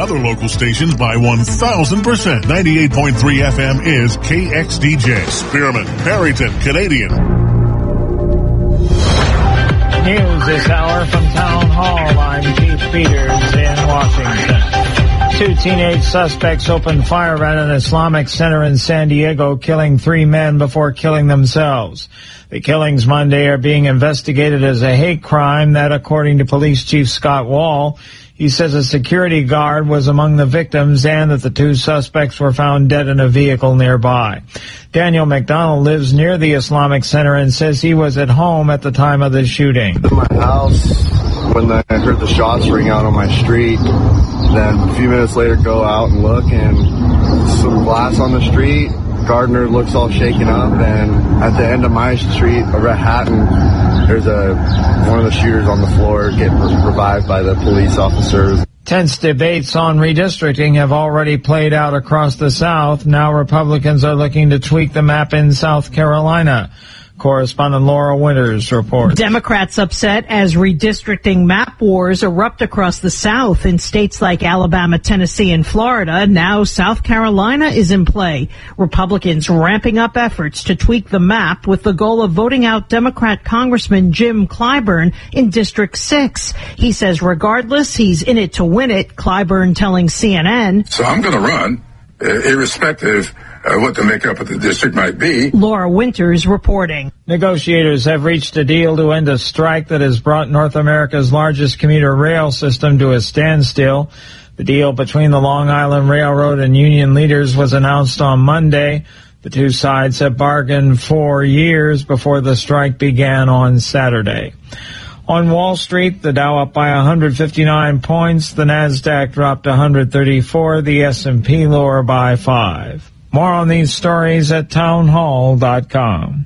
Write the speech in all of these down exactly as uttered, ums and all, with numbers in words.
other local stations by one thousand percent. ninety-eight point three F M is K X D J. Spearman, Perryton, Canadian. News this hour from Town Hall. I'm Keith Peters in Washington. Two teenage suspects opened fire at an Islamic center in San Diego, killing three men before killing themselves. The killings Monday are being investigated as a hate crime that, according to Police Chief Scott Wall, he says a security guard was among the victims and that the two suspects were found dead in a vehicle nearby. Daniel McDonald lives near the Islamic Center and says he was at home at the time of the shooting. In my house, when I heard the shots ring out on my street, then a few minutes later go out and look, and some glass on the street. Gardner looks all shaken up, and at the end of my street, over at Hatton, there's a one of the shooters on the floor getting revived by the police officers. Tense debates on redistricting have already played out across the South. Now Republicans are looking to tweak the map in South Carolina. Correspondent Laura Winters reports. Democrats upset as redistricting map wars erupt across the South in states like Alabama, Tennessee, and Florida. Now South Carolina is in play. Republicans ramping up efforts to tweak the map with the goal of voting out Democrat Congressman Jim Clyburn in District six. He says regardless, he's in it to win it, Clyburn telling C N N. So I'm going to run, uh, irrespective Uh, what the makeup of the district might be. Laura Winters reporting. Negotiators have reached a deal to end a strike that has brought North America's largest commuter rail system to a standstill. The deal between the Long Island Railroad and union leaders was announced on Monday. The two sides have bargained for years before the strike began on Saturday. On Wall Street, the Dow up by one hundred fifty-nine points, the Nasdaq dropped one hundred thirty-four, the S and P lower by five. More on these stories at townhall dot com.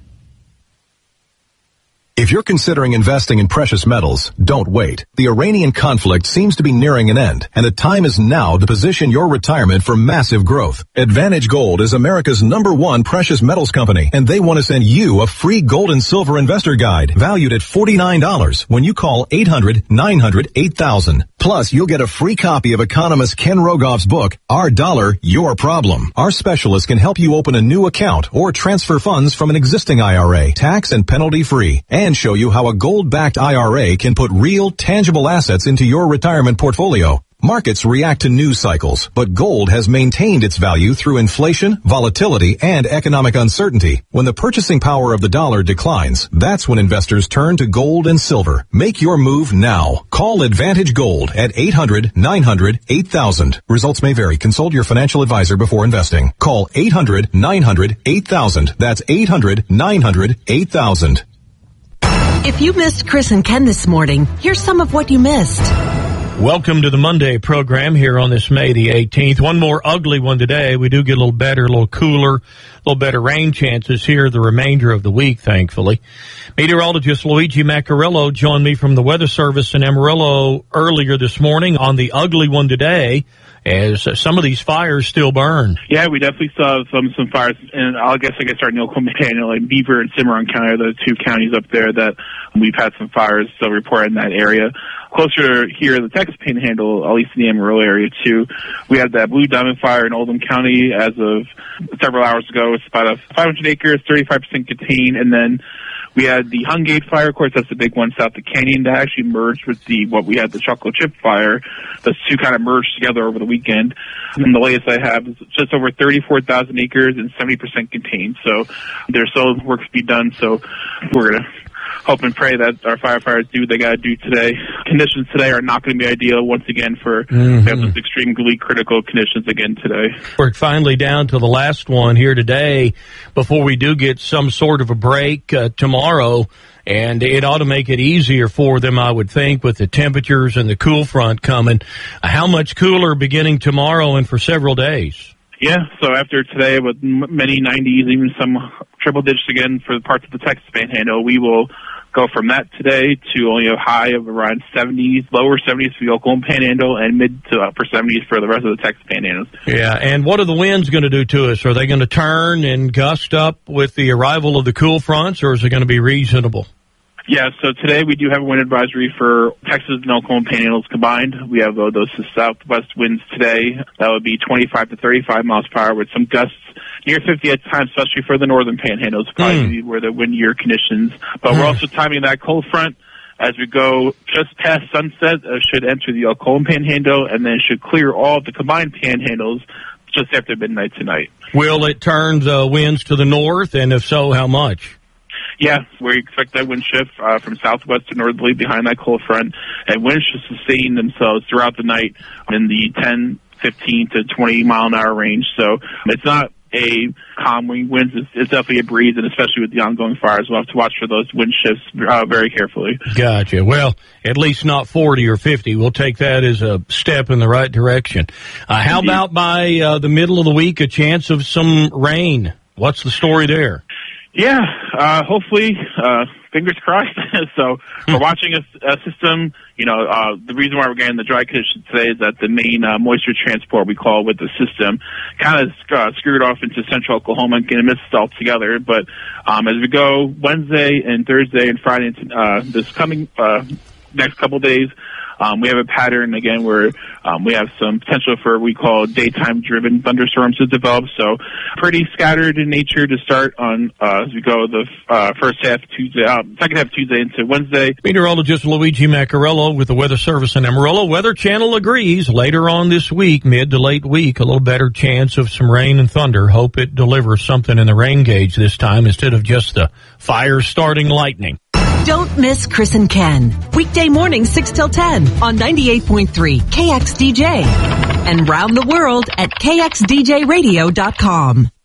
If you're considering investing in precious metals, don't wait. The Iranian conflict seems to be nearing an end, and the time is now to position your retirement for massive growth. Advantage Gold is America's number one precious metals company, and they want to send you a free gold and silver investor guide valued at forty-nine dollars when you call eight hundred, nine hundred, eight thousand. Plus, you'll get a free copy of economist Ken Rogoff's book, Our Dollar, Your Problem. Our specialists can help you open a new account or transfer funds from an existing I R A, tax and penalty free, and show you how a gold-backed I R A can put real, tangible assets into your retirement portfolio. Markets react to news cycles, but gold has maintained its value through inflation, volatility, and economic uncertainty. When the purchasing power of the dollar declines, that's when investors turn to gold and silver. Make your move now. Call Advantage Gold at eight hundred, nine hundred, eight thousand. Results may vary. Consult your financial advisor before investing. Call eight hundred, nine hundred, eight thousand. That's eight hundred, nine hundred, eight thousand. If you missed Chris and Ken this morning, here's some of what you missed. Welcome to the Monday program here on this May the eighteenth. One more ugly one today. We do get a little better, a little cooler, a little better rain chances here the remainder of the week, thankfully. Meteorologist Luigi Maccarillo joined me from the Weather Service in Amarillo earlier this morning on the ugly one today, as some of these fires still burn. Yeah, we definitely saw some some fires, and I guess I guess our Oklahoma Panhandle, like Beaver and Cimarron County are the two counties up there that we've had some fires so reported in that area. Closer here in the Texas Panhandle, at least in the Amarillo area too, we had that Blue Diamond fire in Oldham County as of several hours ago. It's about a five hundred acres, thirty-five percent contained, and then we had the Hungate fire, of course, that's the big one south of Canyon, that actually merged with the what we had, the Chocolate Chip fire. Those two kind of merged together over the weekend. And the latest I have is just over thirty-four thousand acres and seventy percent contained. So there's still work to be done. So we're going to hope and pray that our firefighters do what they got to do today. Conditions today are not going to be ideal once again for mm-hmm. we have those extremely critical conditions again today. We're finally down to the last one here today before we do get some sort of a break uh, tomorrow. And it ought to make it easier for them, I would think, with the temperatures and the cool front coming. How much cooler beginning tomorrow and for several days? Yeah, so after today with many nineties, even some triple digits again for parts of the Texas Panhandle, we will go from that today to only a high of around seventies, lower seventies for the Oklahoma Panhandle, and mid to upper seventies for the rest of the Texas Panhandle. Yeah, and what are the winds going to do to us? Are they going to turn and gust up with the arrival of the cool fronts, or is it going to be reasonable? Yeah, so today we do have a wind advisory for Texas and Oklahoma Panhandles combined. We have uh, those southwest winds today. That would be twenty-five to thirty-five miles per hour with some gusts near fifty at times, especially for the northern Panhandles, probably mm. where the windier conditions. But mm. we're also timing that cold front as we go just past sunset. Uh, should enter the Oklahoma Panhandle and then should clear all of the combined Panhandles just after midnight tonight. Will it turn the winds to the north, and if so, how much? Yeah, we expect that wind shift uh, from southwest to northerly behind that cold front, and winds should sustain themselves throughout the night in the ten, fifteen to twenty mile an hour range. So it's not a calm wind winds. It's, it's definitely a breeze, and especially with the ongoing fires, we'll have to watch for those wind shifts uh, very carefully. Gotcha. Well, at least not forty or fifty. We'll take that as a step in the right direction. Uh, how Indeed. about by uh, the middle of the week, a chance of some rain? What's the story there? Yeah, uh, hopefully, uh, fingers crossed. So we're watching a, a system. You know, uh, the reason why we're getting the dry conditions today is that the main uh, moisture transport we call with the system kind of uh, screwed off into central Oklahoma and getting missed all together. But um, as we go Wednesday and Thursday and Friday, uh, this coming uh, next couple days, Um, we have a pattern, again, where um, we have some potential for what we call daytime-driven thunderstorms to develop. So pretty scattered in nature to start on uh, as we go the uh, first half Tuesday, uh, second half Tuesday into Wednesday. Meteorologist Luigi Maccarello with the Weather Service in Amarillo. Weather Channel agrees later on this week, mid to late week, a little better chance of some rain and thunder. Hope it delivers something in the rain gauge this time instead of just the fire-starting lightning. Don't miss Chris and Ken. Weekday mornings six till ten on ninety-eight point three K X D J. And round the world at K X D J radio dot com.